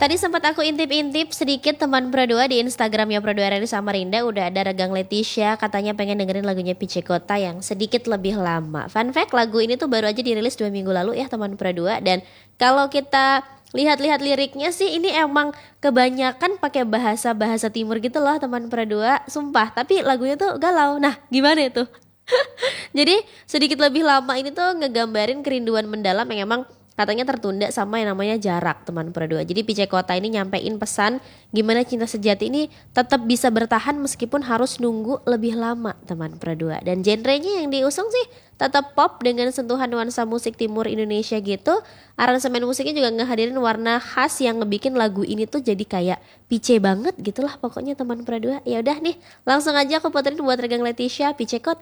Tadi sempat aku intip-intip sedikit teman Pro2 di Instagramnya Pro2 Rary Samarinda udah ada Regang Leticia katanya pengen dengerin lagunya Pice Kota yang sedikit lebih lama. Fun fact lagu ini tuh baru aja dirilis 2 minggu lalu ya teman Pro2 dan kalau kita lihat-lihat liriknya sih ini emang kebanyakan pakai bahasa-bahasa timur gitu loh teman Pro2. Sumpah, tapi lagunya tuh galau. Nah, gimana itu? Jadi sedikit lebih lama ini tuh ngegambarin kerinduan mendalam yang emang katanya tertunda sama yang namanya jarak teman Pro2. Jadi Pice Kota ini nyampein pesan gimana cinta sejati ini tetap bisa bertahan meskipun harus nunggu lebih lama teman Pro2. Dan genrenya yang diusung sih tetap pop dengan sentuhan nuansa musik timur Indonesia gitu. Aransemen musiknya juga ngehadirin warna khas yang ngebikin lagu ini tuh jadi kayak Pice banget gitulah pokoknya teman Pro2. Ya udah nih, langsung aja aku puterin buat Regang Leticia Pice Kota.